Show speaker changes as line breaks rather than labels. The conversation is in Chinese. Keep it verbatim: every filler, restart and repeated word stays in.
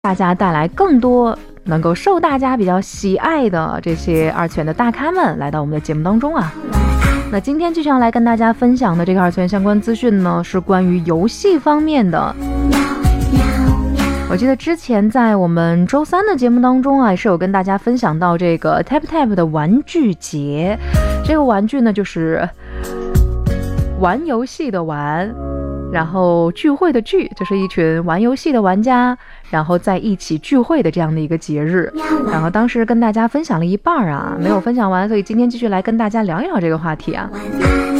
大家带来更多能够受大家比较喜爱的这些二次元的大咖们来到我们的节目当中啊。那今天继续要来跟大家分享的这个二次元相关资讯呢，是关于游戏方面的。我记得之前在我们周三的节目当中啊，是有跟大家分享到这个 Tap Tap 的玩具节。这个玩具呢，就是玩游戏的玩，然后聚会的聚，就是一群玩游戏的玩家，然后在一起聚会的这样的一个节日。然后当时跟大家分享了一半啊，没有分享完，所以今天继续来跟大家聊一聊这个话题啊。